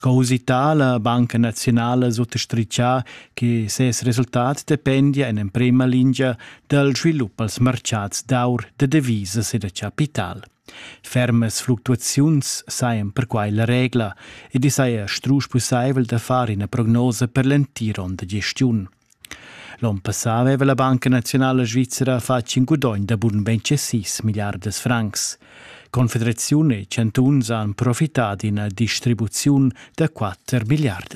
Causità la Banca Nazionale sottostriccia che ses resultat dependia in prima linea del sviluppo als mercats d'aur, de devises e de capital. Fermes fluctuaziuns saien per quai la regla e di saia strusch possibile da fare una prognosa per l'entiron de gestiun. L'anno passato aveva la Banca Nazionale Svizzera fatto un guadagno da buon 26 miliardi francs. Confederazione e cantuns hanno profittato in una distribuzione da 4 miliardi.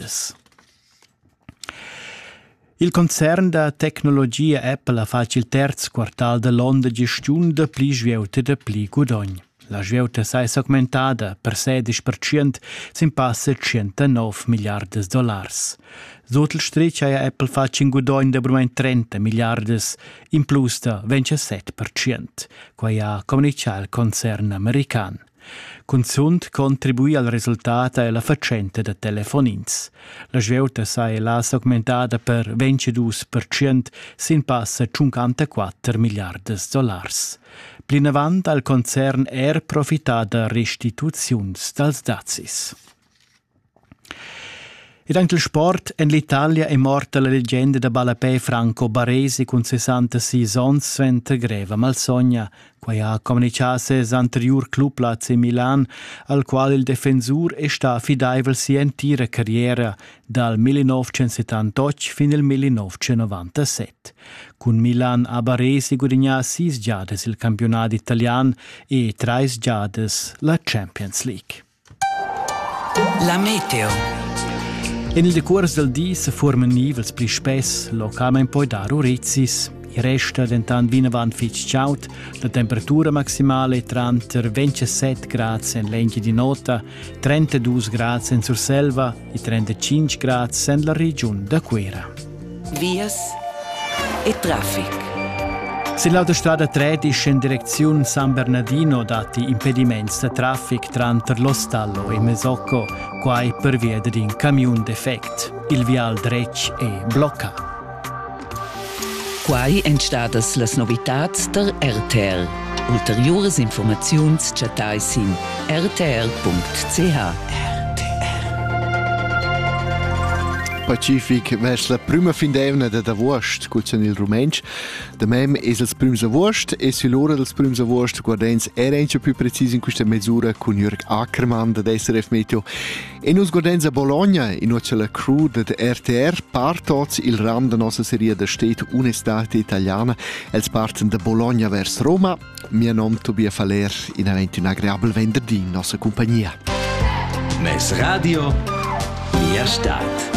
Il concern da tecnologia Apple ha fatto il terzo quartal dell'anno di gestione da pli sveuta da pli guadagno. La sveuta è augmentata per 16%, si passa a 109 miliardi dollars. Sotto il stretch ha Apple fatto un guadagno da brumen 30 miliardi, in plus da 27%, qua ha comunicato il concern americano. Consund contribuì al risultato alla faccenda de telefonins. La sveuta è augmentata per 22%, si passa a 54 miliardi dollars. Plin avant al concern profittato da restituzioni dals dazis. Ed anche il sport, in l'Italia è morta la leggenda da Balapè Franco Baresi con 66 anni, sventa greva malsogna, qua ha comunicato l'anterior club Lazio Milan, al quale il difensor è stato fidevole sia intera carriera dal 1978 fino al 1997. Con Milan a Baresi guadagna 6 giades il campionato italiano e 3 giades la Champions League. La meteo. In il decurs del dì si formano nivels pli spess, localmente poi da rurezis. Il resto dentan vina van fitch ciaut, la temperatura maximale tra 27 gradi in Lenchi di Nota, 32 gradi in Surselva e 35 gradi in la regione da Quera. Vias e traffic. Se l'autostrada 13 in direzione San Bernardino dati impedimenti da traffic tra Lo Stallo e Mesocco, quai per via di un camion defect. Il vial dretg è bloccato. Quai entstadas las novitats der RTR. Ulteriores informaziuns chatai sin rtr.ch. Pacific vers la prima findevna da Davust, cuccian il rumensch. Da mem es els prims avust e sull'ora dels prims avust guardens erenche più precis in questa misura con Jörg Ackermann da SRF Meteo. E nus guardens a Bologna, in uce la crew da RTR, partots il ram da nostra serie da stet un'estate italiana, els parten da Bologna vers Roma. Mio nome Tobia Faller, in aventi un agreabel venerdì in nostra compagnia. Mes Radio, mia Stadt.